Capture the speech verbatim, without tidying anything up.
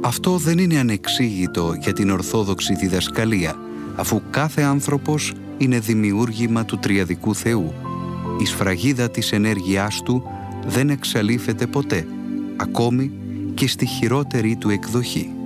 Αυτό δεν είναι ανεξήγητο για την ορθόδοξη διδασκαλία, αφού κάθε άνθρωπος είναι δημιούργημα του τριαδικού Θεού. Η σφραγίδα της ενέργειάς του δεν εξαλείφεται ποτέ, ακόμη και στη χειρότερη του εκδοχή.